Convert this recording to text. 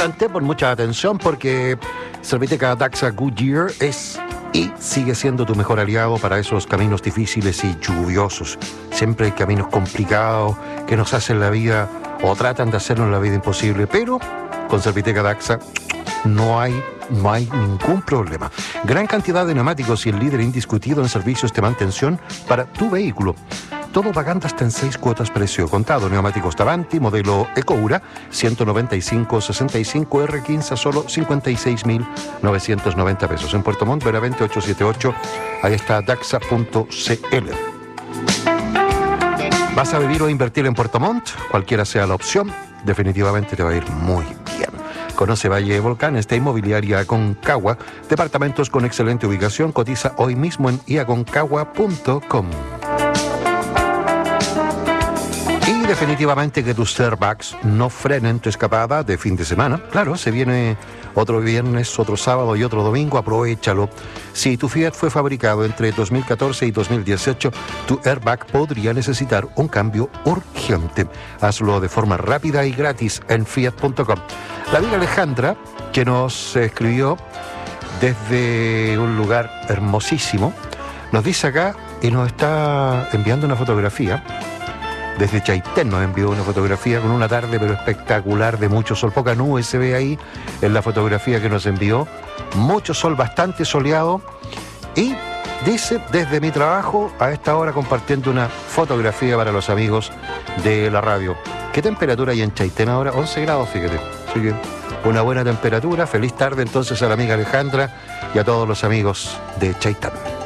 importante, por mucha atención, porque Serviteca Daxa Goodyear es y sigue siendo tu mejor aliado para esos caminos difíciles y lluviosos. Siempre hay caminos complicados que nos hacen la vida o tratan de hacernos la vida imposible, pero con Serviteca Daxa no hay ningún problema. Gran cantidad de neumáticos y el líder indiscutido en servicios de mantención para tu vehículo. Todo pagando hasta en 6 cuotas precio contado. Neumáticos Davanti, modelo Ecoura, 195-65 R15 a solo 56.990 pesos. En Puerto Montt, Benavente 878, ahí está daxa.cl. ¿Vas a vivir o invertir en Puerto Montt? Cualquiera sea la opción, definitivamente te va a ir muy bien. Conoce Valle de Volcanes de Inmobiliaria Aconcagua, departamentos con excelente ubicación. Cotiza hoy mismo en iaconcagua.com. Y definitivamente que tus airbags no frenen tu escapada de fin de semana. Claro, se viene otro viernes, otro sábado y otro domingo, aprovéchalo. Si tu Fiat fue fabricado entre 2014 y 2018, tu airbag podría necesitar un cambio urgente. Hazlo de forma rápida y gratis en fiat.com. La amiga Alejandra, que nos escribió desde un lugar hermosísimo, nos dice acá y nos está enviando una fotografía. Desde Chaitén nos envió una fotografía con una tarde pero espectacular de mucho sol. Poca nube se ve ahí en la fotografía que nos envió. Mucho sol, bastante soleado. Y dice, desde mi trabajo a esta hora compartiendo una fotografía para los amigos de la radio. ¿Qué temperatura hay en Chaitén ahora? 11 grados, fíjate. Así que una buena temperatura. Feliz tarde entonces a la amiga Alejandra y a todos los amigos de Chaitén.